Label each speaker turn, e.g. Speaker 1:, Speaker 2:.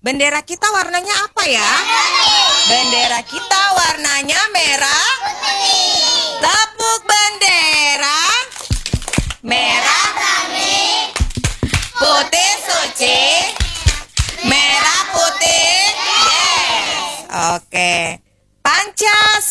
Speaker 1: Bendera kita warnanya apa ya? Bendera kita warnanya merah. Tepuk bendera. Merah kami, putih suci. Merah putih. Yes. Oke. Pancasila.